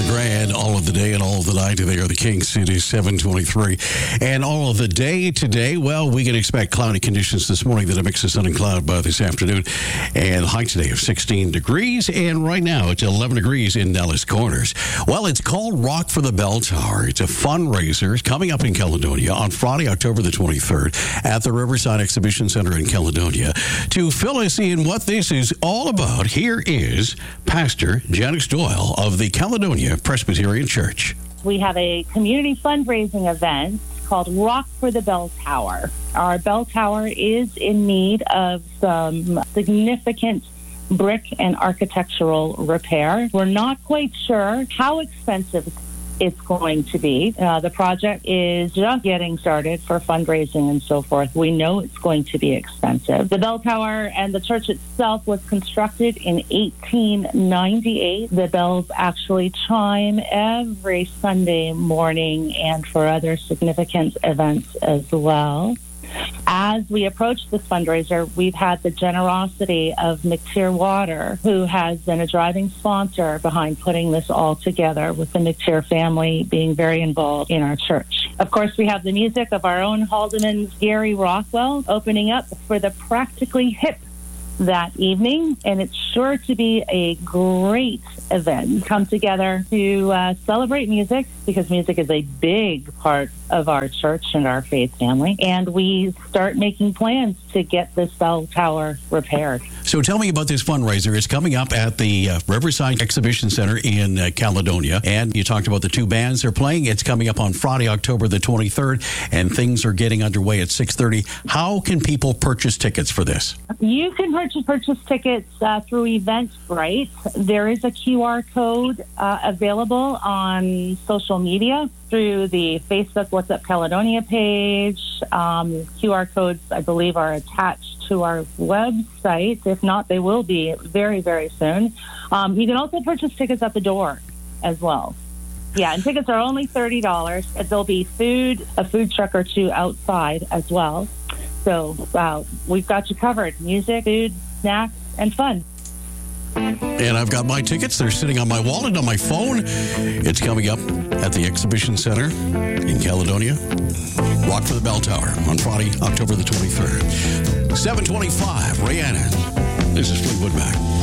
the Grand, all of the day and all of the night. They are the Kings. It is 7:23. And all of the day today, well, we can expect cloudy conditions this morning, then a mix of sun and cloud by this afternoon. And high today of 16 degrees. And right now it's 11 degrees in Nellis Corners. Well, it's called Rock for the Bell Tower. It's a fundraiser. It's coming up in Caledonia on Friday, October the 23rd at the Riverside Exhibition Center in Caledonia. To fill us in what this is all about, here is Pastor Janice Doyle of the Caledonia Presbyterian Church. We have a community fundraising event called Rock for the Bell Tower. Our bell tower is in need of some significant brick and architectural repair. We're not quite sure how expensive it's going to be. The project is just getting started for fundraising and so forth. We know it's going to be expensive. The bell tower and the church itself was constructed in 1898. The bells actually chime every Sunday morning and for other significant events as well. As we approach this fundraiser, we've had the generosity of McTier Water, who has been a driving sponsor behind putting this all together, with the McTier family being very involved in our church. Of course, we have the music of our own Haldeman's Gary Rockwell opening up for the Practically Hip that evening, and it's sure to be a great event. Come together to celebrate music, because music is a big part of our church and our faith family, and we start making plans to get this bell tower repaired. So tell me about this fundraiser. It's coming up at the Riverside Exhibition Center in Caledonia, and you talked about the two bands they're playing. It's coming up on Friday, October the 23rd, and things are getting underway at 6:30. How can people purchase tickets for this? You can purchase tickets through Eventbrite. There is a QR code available on social media through the Facebook What's Up Caledonia page. QR codes, I believe, are attached to our website. If not, they will be very, very soon. You can also purchase tickets at the door as well. Yeah, and tickets are only $30. There'll be food, a food truck or two outside as well. So we've got you covered. Music, food, snacks, and fun. And I've got my tickets. They're sitting on my wallet, on my phone. It's coming up at the Exhibition Center in Caledonia. Rock for the Bell Tower on Friday, October the 23rd. 7:25, Rayanna. This is Fleetwood Mac.